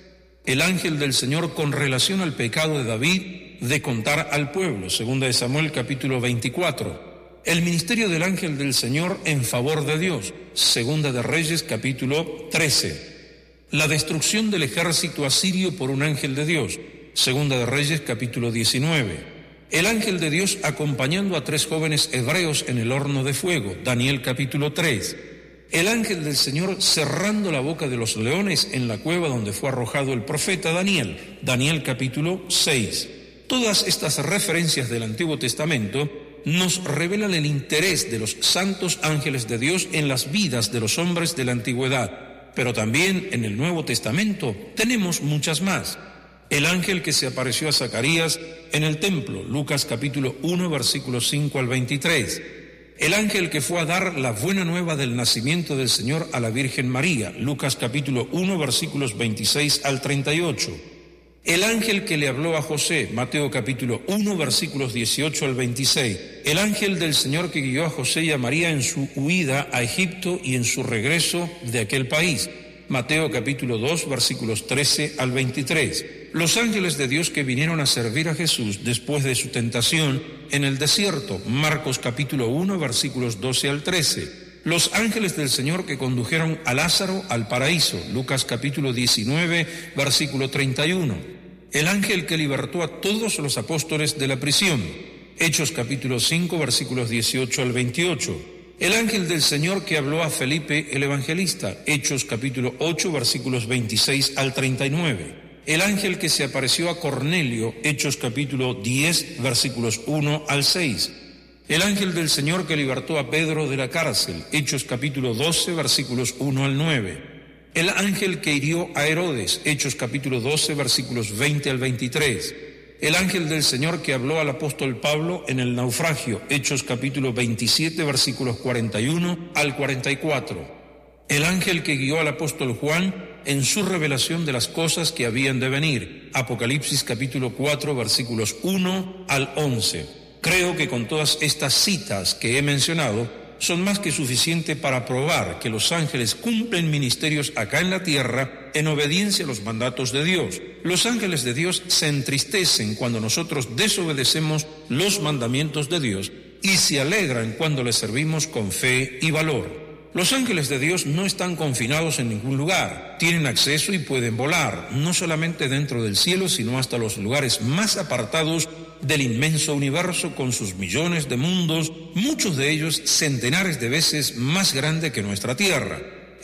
El ángel del Señor con relación al pecado de David de contar al pueblo, segunda de Samuel capítulo veinticuatro. El ministerio del ángel del Señor en favor de Dios, segunda de Reyes capítulo trece. La destrucción del ejército asirio por un ángel de Dios, segunda de Reyes capítulo diecinueve. El ángel de Dios acompañando a tres jóvenes hebreos en el horno de fuego, Daniel capítulo tres. El ángel del Señor cerrando la boca de los leones en la cueva donde fue arrojado el profeta Daniel, Daniel capítulo seis. Todas estas referencias del Antiguo Testamento nos revelan el interés de los santos ángeles de Dios en las vidas de los hombres de la antigüedad, pero también en el Nuevo Testamento tenemos muchas más. El ángel que se apareció a Zacarías en el templo, Lucas capítulo uno, versículos cinco al veintitrés. El ángel que fue a dar la buena nueva del nacimiento del Señor a la Virgen María, Lucas capítulo uno, versículos veintiséis al treinta y ocho. El ángel que le habló a José, Mateo capítulo uno, versículos dieciocho al veintiséis. El ángel del Señor que guió a José y a María en su huida a Egipto y en su regreso de aquel país, Mateo capítulo dos, versículos trece al veintitrés. Los ángeles de Dios que vinieron a servir a Jesús después de su tentación en el desierto, Marcos capítulo uno, versículos doce al trece. Los ángeles del Señor que condujeron a Lázaro al paraíso, Lucas capítulo diecinueve, versículo treinta y uno. El ángel que libertó a todos los apóstoles de la prisión, Hechos capítulo cinco, versículos dieciocho al veintiocho. El ángel del Señor que habló a Felipe el evangelista, Hechos capítulo ocho, versículos veintiséis al treinta y nueve. El ángel que se apareció a Cornelio, Hechos capítulo diez, versículos uno al seis. El ángel del Señor que libertó a Pedro de la cárcel, Hechos capítulo doce, versículos uno al nueve. El ángel que hirió a Herodes, Hechos capítulo doce, versículos veinte al veintitrés. El ángel del Señor que habló al apóstol Pablo en el naufragio, Hechos capítulo veintisiete, versículos cuarenta y uno al cuarenta y cuatro. El ángel que guió al apóstol Juan en su revelación de las cosas que habían de venir, Apocalipsis capítulo cuatro, versículos uno al once. Creo que con todas estas citas que he mencionado, son más que suficiente para probar que los ángeles cumplen ministerios acá en la tierra en obediencia a los mandatos de Dios. Los ángeles de Dios se entristecen cuando nosotros desobedecemos los mandamientos de Dios y se alegran cuando les servimos con fe y valor. Los ángeles de Dios no están confinados en ningún lugar, tienen acceso y pueden volar, no solamente dentro del cielo, sino hasta los lugares más apartados del inmenso universo con sus millones de mundos, muchos de ellos centenares de veces más grande que nuestra Tierra.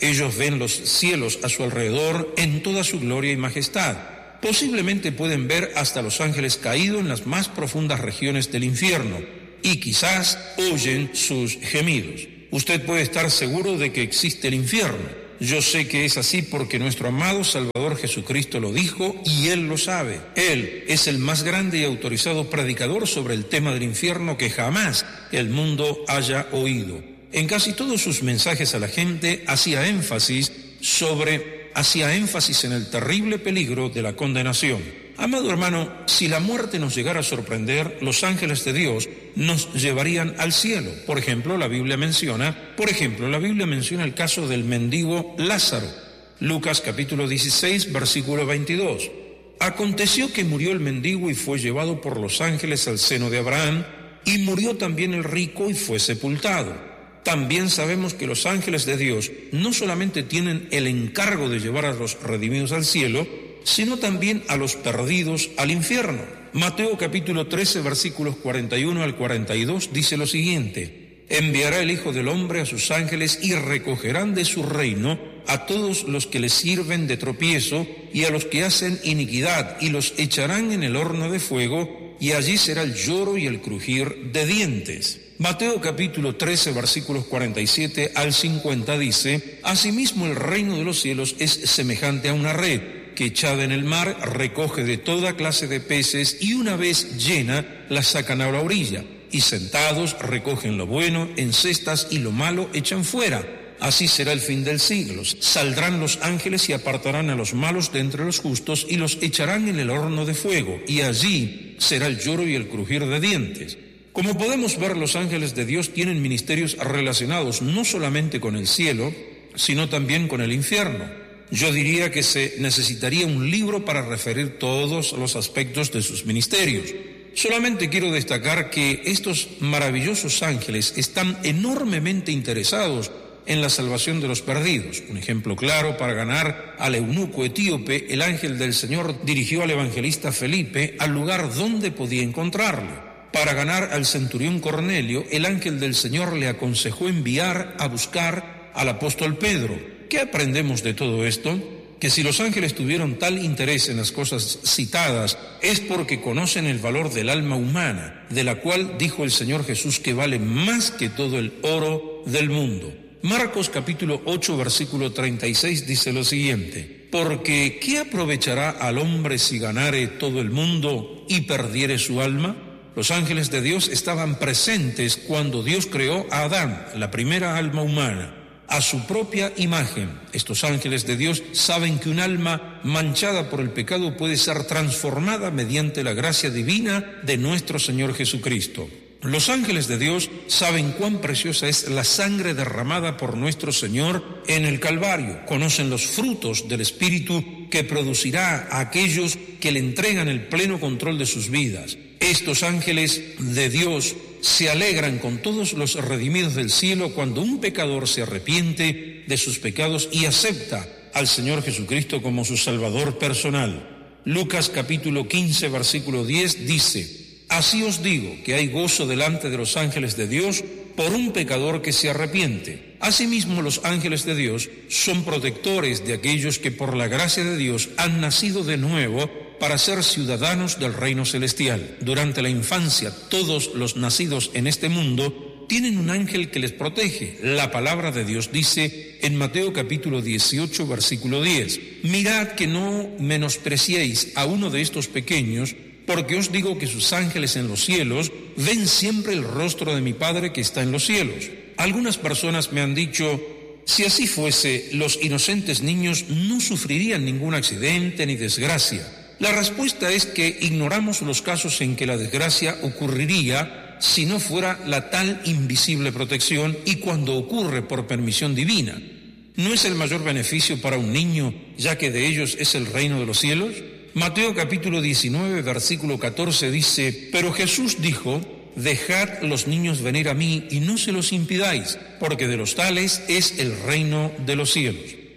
Ellos ven los cielos a su alrededor en toda su gloria y majestad. Posiblemente pueden ver hasta los ángeles caídos en las más profundas regiones del infierno y quizás oyen sus gemidos. Usted puede estar seguro de que existe el infierno. Yo sé que es así porque nuestro amado Salvador Jesucristo lo dijo y Él lo sabe. Él es el más grande y autorizado predicador sobre el tema del infierno que jamás el mundo haya oído. En casi todos sus mensajes a la gente hacía énfasis sobre, hacía énfasis en el terrible peligro de la condenación. Amado hermano, si la muerte nos llegara a sorprender, los ángeles de Dios nos llevarían al cielo. Por ejemplo, la Biblia menciona, por ejemplo, la Biblia menciona el caso del mendigo Lázaro. Lucas capítulo dieciséis, versículo veintidós. Aconteció que murió el mendigo y fue llevado por los ángeles al seno de Abraham, y murió también el rico y fue sepultado. También sabemos que los ángeles de Dios no solamente tienen el encargo de llevar a los redimidos al cielo, sino también a los perdidos al infierno. Mateo capítulo trece, versículos cuarenta y uno al cuarenta y dos dice lo siguiente: enviará el Hijo del Hombre a sus ángeles y recogerán de su reino a todos los que les sirven de tropiezo y a los que hacen iniquidad, y los echarán en el horno de fuego, y allí será el lloro y el crujir de dientes. Mateo capítulo trece, versículos cuarenta y siete al cincuenta dice: asimismo el reino de los cielos es semejante a una red que echada en el mar recoge de toda clase de peces, y una vez llena la sacan a la orilla, y sentados recogen lo bueno en cestas y lo malo echan fuera. Así será el fin del siglo. Saldrán los ángeles y apartarán a los malos de entre los justos y los echarán en el horno de fuego, y allí será el lloro y el crujir de dientes. Como podemos ver, los ángeles de Dios tienen ministerios relacionados no solamente con el cielo, sino también con el infierno. Yo diría que se necesitaría un libro para referir todos los aspectos de sus ministerios. Solamente quiero destacar que estos maravillosos ángeles están enormemente interesados en la salvación de los perdidos. Un ejemplo claro: para ganar al eunuco etíope, el ángel del Señor dirigió al evangelista Felipe al lugar donde podía encontrarle. Para ganar al centurión Cornelio, el ángel del Señor le aconsejó enviar a buscar al apóstol Pedro. ¿Qué aprendemos de todo esto? Que si los ángeles tuvieron tal interés en las cosas citadas, es porque conocen el valor del alma humana, de la cual dijo el Señor Jesús que vale más que todo el oro del mundo. Marcos capítulo ocho, versículo treinta y seis dice lo siguiente: porque ¿qué aprovechará al hombre si ganare todo el mundo y perdiere su alma? Los ángeles de Dios estaban presentes cuando Dios creó a Adán, la primera alma humana, a su propia imagen. Estos ángeles de Dios saben que un alma manchada por el pecado puede ser transformada mediante la gracia divina de nuestro Señor Jesucristo. Los ángeles de Dios saben cuán preciosa es la sangre derramada por nuestro Señor en el Calvario. Conocen los frutos del Espíritu que producirá a aquellos que le entregan el pleno control de sus vidas. Estos ángeles de Dios se alegran con todos los redimidos del cielo cuando un pecador se arrepiente de sus pecados y acepta al Señor Jesucristo como su Salvador personal. Lucas capítulo quince, versículo diez dice: así os digo que hay gozo delante de los ángeles de Dios por un pecador que se arrepiente. Asimismo, los ángeles de Dios son protectores de aquellos que por la gracia de Dios han nacido de nuevo para ser ciudadanos del reino celestial. Durante la infancia, todos los nacidos en este mundo tienen un ángel que les protege. La palabra de Dios dice en Mateo capítulo dieciocho, versículo diez: mirad que no menospreciéis a uno de estos pequeños, porque os digo que sus ángeles en los cielos ven siempre el rostro de mi Padre que está en los cielos. Algunas personas me han dicho: si así fuese, los inocentes niños no sufrirían ningún accidente ni desgracia. La respuesta es que ignoramos los casos en que la desgracia ocurriría si no fuera la tal invisible protección y cuando ocurre por permisión divina. ¿No es el mayor beneficio para un niño, ya que de ellos es el reino de los cielos? Mateo capítulo diecinueve, versículo catorce dice: pero Jesús dijo: dejad los niños venir a mí y no se los impidáis, porque de los tales es el reino de los cielos.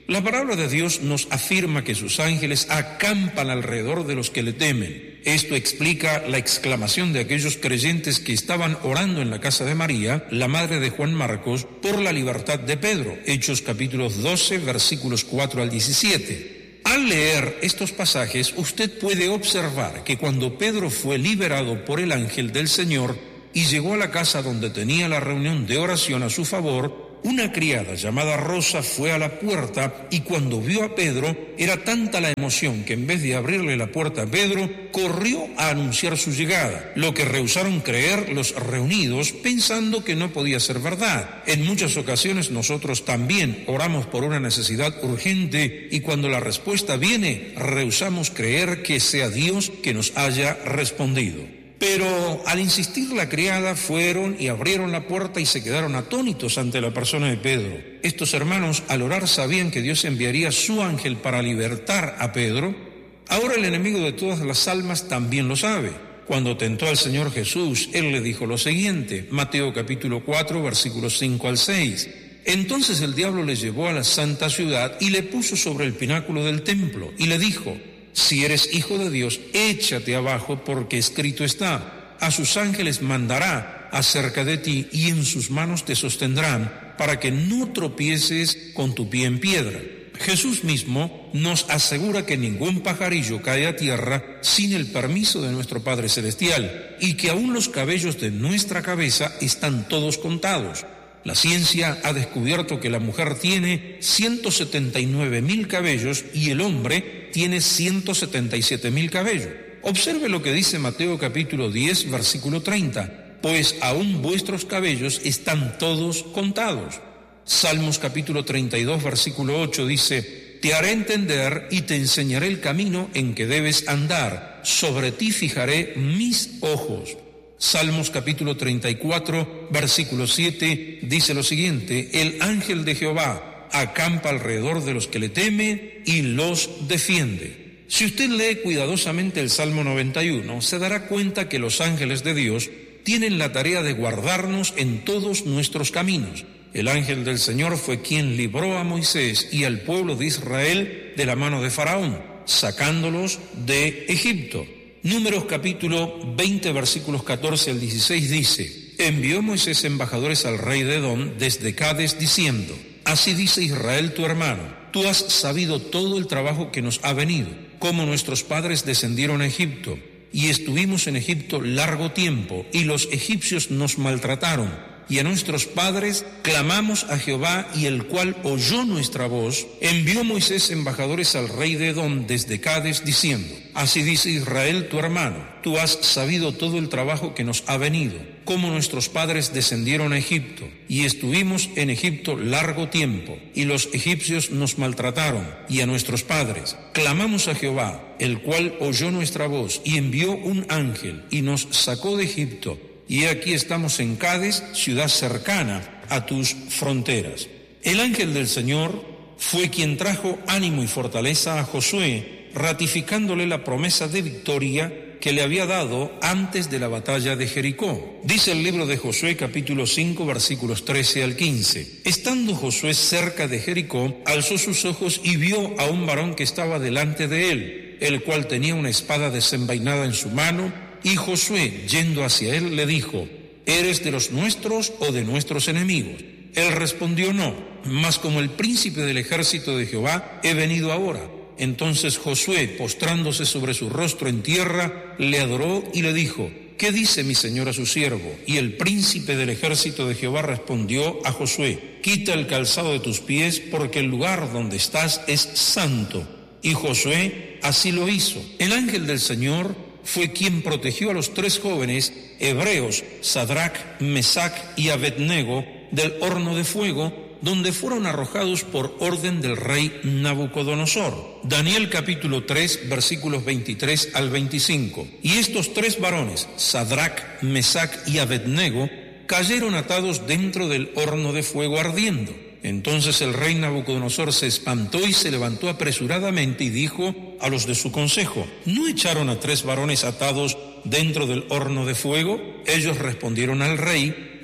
La palabra de Dios nos afirma que sus ángeles acampan alrededor de los que le temen. Esto explica la exclamación de aquellos creyentes que estaban orando en la casa de María, la madre de Juan Marcos, por la libertad de Pedro. Hechos capítulos doce, versículos cuatro al diecisiete. Al leer estos pasajes, usted puede observar que cuando Pedro fue liberado por el ángel del Señor y llegó a la casa donde tenía la reunión de oración a su favor, una criada llamada Rosa fue a la puerta y cuando vio a Pedro, era tanta la emoción que en vez de abrirle la puerta a Pedro, corrió a anunciar su llegada, lo que rehusaron creer los reunidos pensando que no podía ser verdad. En muchas ocasiones nosotros también oramos por una necesidad urgente y cuando la respuesta viene, rehusamos creer que sea Dios que nos haya respondido. Pero al insistir la criada fueron y abrieron la puerta y se quedaron atónitos ante la persona de Pedro. Estos hermanos al orar sabían que Dios enviaría su ángel para libertar a Pedro. Ahora el enemigo de todas las almas también lo sabe. Cuando tentó al Señor Jesús, Él le dijo lo siguiente, Mateo capítulo cuatro, versículos cinco al seis. Entonces el diablo le llevó a la santa ciudad y le puso sobre el pináculo del templo y le dijo, si eres hijo de Dios, échate abajo porque escrito está, a sus ángeles mandará acerca de ti y en sus manos te sostendrán para que no tropieces con tu pie en piedra. Jesús mismo nos asegura que ningún pajarillo cae a tierra sin el permiso de nuestro Padre Celestial y que aún los cabellos de nuestra cabeza están todos contados. La ciencia ha descubierto que la mujer tiene ciento setenta y nueve mil cabellos y el hombre tiene ciento setenta y siete mil cabellos. Observe lo que dice Mateo capítulo diez, versículo treinta, pues aún vuestros cabellos están todos contados. Salmos capítulo treinta y dos, versículo ocho dice, te haré entender y te enseñaré el camino en que debes andar, sobre ti fijaré mis ojos. Salmos capítulo treinta y cuatro, versículo siete, dice lo siguiente, el ángel de Jehová acampa alrededor de los que le temen y los defiende. Si usted lee cuidadosamente el Salmo noventa y uno, se dará cuenta que los ángeles de Dios tienen la tarea de guardarnos en todos nuestros caminos. El ángel del Señor fue quien libró a Moisés y al pueblo de Israel de la mano de Faraón, sacándolos de Egipto. Números capítulo veinte, versículos catorce al dieciséis dice, envió Moisés embajadores al rey de Edom desde Cades diciendo, así dice Israel tu hermano, tú has sabido todo el trabajo que nos ha venido, cómo nuestros padres descendieron a Egipto, y estuvimos en Egipto largo tiempo, y los egipcios nos maltrataron, y a nuestros padres clamamos a Jehová, y el cual oyó nuestra voz. Envió Moisés embajadores al rey de Edom desde Cades diciendo, así dice Israel tu hermano, tú has sabido todo el trabajo que nos ha venido, cómo nuestros padres descendieron a Egipto, y estuvimos en Egipto largo tiempo, y los egipcios nos maltrataron, y a nuestros padres clamamos a Jehová, el cual oyó nuestra voz, y envió un ángel, y nos sacó de Egipto, y aquí estamos en Cades, ciudad cercana a tus fronteras. El ángel del Señor fue quien trajo ánimo y fortaleza a Josué, ratificándole la promesa de victoria que le había dado antes de la batalla de Jericó. Dice el libro de Josué capítulo cinco versículos trece al quince. Estando Josué cerca de Jericó, alzó sus ojos y vio a un varón que estaba delante de él, el cual tenía una espada desenvainada en su mano. Y Josué, yendo hacia él, le dijo, ¿eres de los nuestros o de nuestros enemigos? Él respondió, no, mas como el príncipe del ejército de Jehová he venido ahora. Entonces Josué, postrándose sobre su rostro en tierra, le adoró y le dijo, ¿qué dice mi señor a su siervo? Y el príncipe del ejército de Jehová respondió a Josué, quita el calzado de tus pies, porque el lugar donde estás es santo. Y Josué así lo hizo. El ángel del Señor fue quien protegió a los tres jóvenes hebreos, Sadrach, Mesac y Abednego, del horno de fuego, donde fueron arrojados por orden del rey Nabucodonosor. Daniel capítulo tres, versículos veintitrés al veinticinco. Y estos tres varones, Sadrach, Mesac y Abednego, cayeron atados dentro del horno de fuego ardiendo. Entonces el rey Nabucodonosor se espantó y se levantó apresuradamente y dijo a los de su consejo, ¿no echaron a tres varones atados dentro del horno de fuego? Ellos respondieron al rey,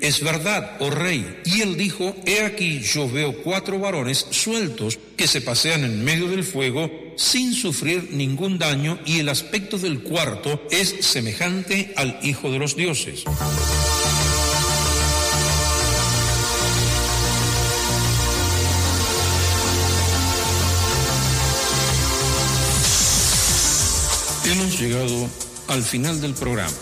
es verdad, oh rey. Y él dijo, he aquí yo veo cuatro varones sueltos que se pasean en medio del fuego sin sufrir ningún daño, y el aspecto del cuarto es semejante al Hijo de los dioses. Hemos llegado al final del programa.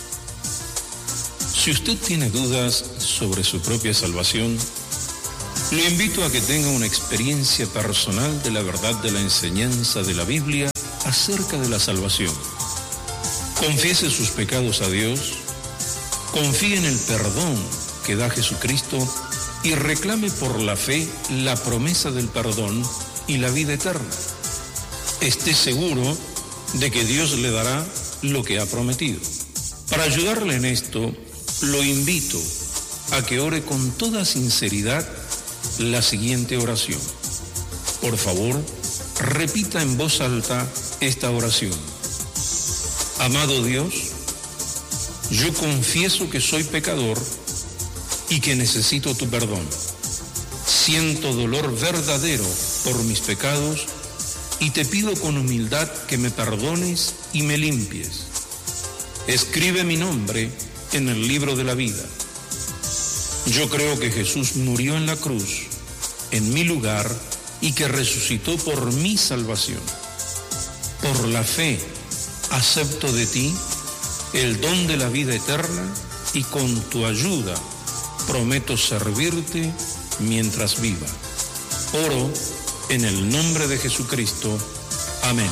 Si usted tiene dudas sobre su propia salvación, lo invito a que tenga una experiencia personal de la verdad de la enseñanza de la Biblia acerca de la salvación. Confiese sus pecados a Dios, confíe en el perdón que da Jesucristo y reclame por la fe la promesa del perdón y la vida eterna. Esté seguro de que Dios le dará lo que ha prometido. Para ayudarle en esto, lo invito a que ore con toda sinceridad la siguiente oración. Por favor, repita en voz alta esta oración. Amado Dios, yo confieso que soy pecador y que necesito tu perdón. Siento dolor verdadero por mis pecados y te pido con humildad que me perdones y me limpies. Escribe mi nombre en el libro de la vida. Yo creo que Jesús murió en la cruz, en mi lugar, y que resucitó por mi salvación. Por la fe, acepto de ti el don de la vida eterna y con tu ayuda prometo servirte mientras viva. Oro en el nombre de Jesucristo. Amén.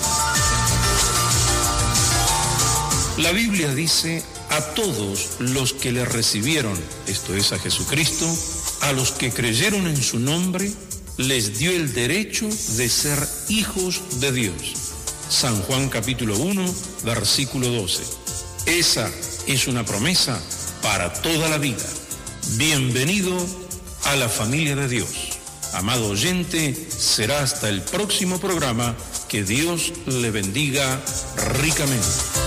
La Biblia dice, a todos los que le recibieron, esto es a Jesucristo, a los que creyeron en su nombre, les dio el derecho de ser hijos de Dios. San Juan capítulo uno, versículo doce. Esa es una promesa para toda la vida. Bienvenido a la familia de Dios. Amado oyente, será hasta el próximo programa. Que Dios le bendiga ricamente.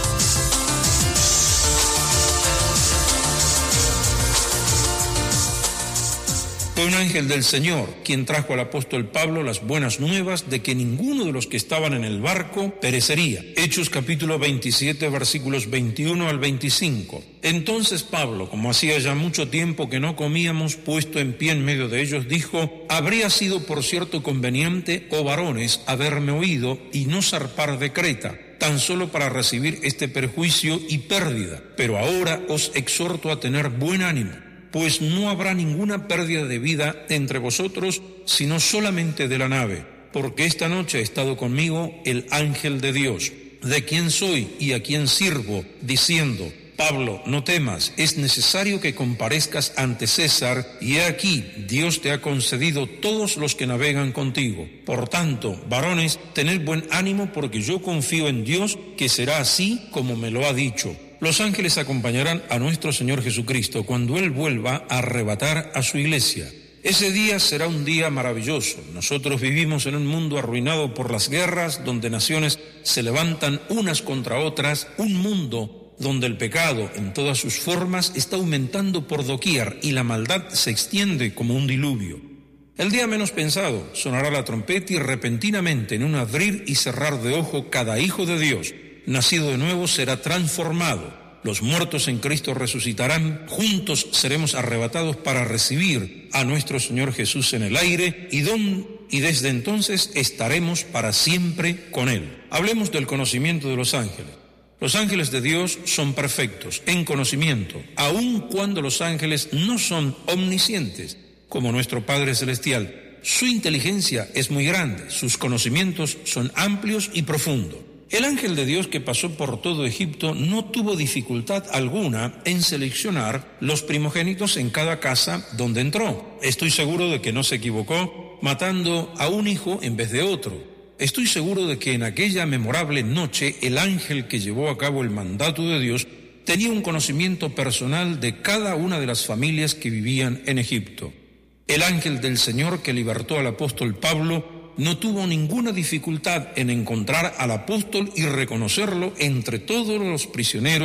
Fue un ángel del Señor quien trajo al apóstol Pablo las buenas nuevas de que ninguno de los que estaban en el barco perecería. Hechos capítulo veintisiete, versículos veintiuno al veinticinco. Entonces Pablo, como hacía ya mucho tiempo que no comíamos, puesto en pie en medio de ellos, dijo, habría sido por cierto conveniente, oh varones, haberme oído y no zarpar de Creta, tan solo para recibir este perjuicio y pérdida. Pero ahora os exhorto a tener buen ánimo, pues no habrá ninguna pérdida de vida entre vosotros, sino solamente de la nave, porque esta noche ha estado conmigo el ángel de Dios, de quien soy y a quien sirvo, diciendo, Pablo, no temas, es necesario que comparezcas ante César, y he aquí, Dios te ha concedido todos los que navegan contigo. Por tanto, varones, tened buen ánimo, porque yo confío en Dios, que será así como me lo ha dicho. Los ángeles acompañarán a nuestro Señor Jesucristo cuando Él vuelva a arrebatar a su iglesia. Ese día será un día maravilloso. Nosotros vivimos en un mundo arruinado por las guerras, donde naciones se levantan unas contra otras, un mundo donde el pecado en todas sus formas está aumentando por doquier y la maldad se extiende como un diluvio. El día menos pensado sonará la trompeta y repentinamente, en un abrir y cerrar de ojo, cada hijo de Dios nacido de nuevo será transformado. Los muertos en Cristo resucitarán, juntos seremos arrebatados para recibir a nuestro Señor Jesús en el aire y, don, y desde entonces estaremos para siempre con Él. Hablemos del conocimiento de los ángeles. Los ángeles de Dios son perfectos en conocimiento, aun cuando los ángeles no son omniscientes, como nuestro Padre Celestial. Su inteligencia es muy grande, sus conocimientos son amplios y profundos. El ángel de Dios que pasó por todo Egipto no tuvo dificultad alguna en seleccionar los primogénitos en cada casa donde entró. Estoy seguro de que no se equivocó matando a un hijo en vez de otro. Estoy seguro de que en aquella memorable noche el ángel que llevó a cabo el mandato de Dios tenía un conocimiento personal de cada una de las familias que vivían en Egipto. El ángel del Señor que libertó al apóstol Pablo no tuvo ninguna dificultad en encontrar al apóstol y reconocerlo entre todos los prisioneros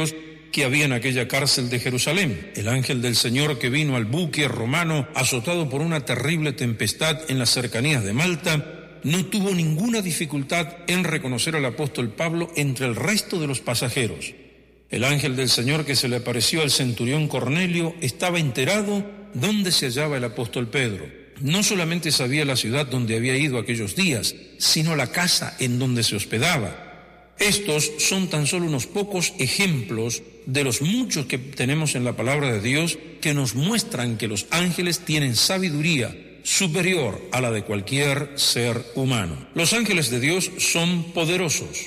que había en aquella cárcel de Jerusalén. El ángel del Señor que vino al buque romano azotado por una terrible tempestad en las cercanías de Malta no tuvo ninguna dificultad en reconocer al apóstol Pablo entre el resto de los pasajeros. El ángel del Señor que se le apareció al centurión Cornelio estaba enterado dónde se hallaba el apóstol Pedro. No solamente sabía la ciudad donde había ido aquellos días, sino la casa en donde se hospedaba. Estos son tan solo unos pocos ejemplos de los muchos que tenemos en la palabra de Dios que nos muestran que los ángeles tienen sabiduría superior a la de cualquier ser humano. Los ángeles de Dios son poderosos.